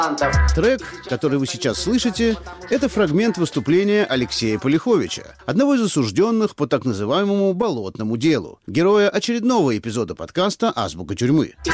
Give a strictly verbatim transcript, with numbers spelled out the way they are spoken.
Трек, который вы сейчас слышите, это фрагмент выступления Алексея Полиховича, одного из осужденных по так называемому «болотному делу», героя очередного эпизода подкаста «Азбука тюрьмы».